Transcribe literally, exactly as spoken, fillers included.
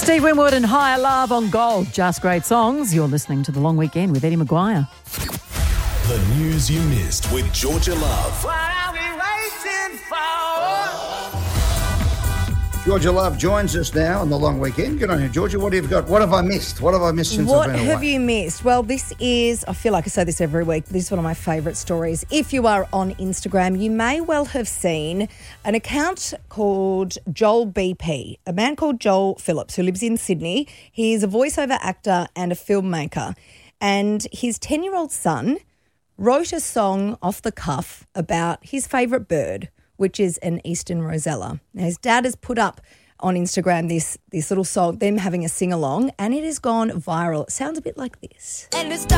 Steve Winwood and Higher Love on Gold. Just great songs. You're listening to The Long Weekend with Eddie Maguire. The news you missed with Georgia Love. What are we waiting for? Georgia Love joins us now on The Long Weekend. Good on you, Georgia. What have you got? What have I missed? What have I missed since What I've been have away? you missed? Well, this is, I feel like I say this every week, but this is one of my favourite stories. If you are on Instagram, you may well have seen an account called Joel B P, a man called Joel Phillips who lives in Sydney. He is a voiceover actor and a filmmaker. And his ten-year-old son wrote a song off the cuff about his favourite bird, which is an eastern rosella. Now, his dad has put up on Instagram this this little song, them having a sing-along, and it has gone viral. It sounds a bit like this. And it's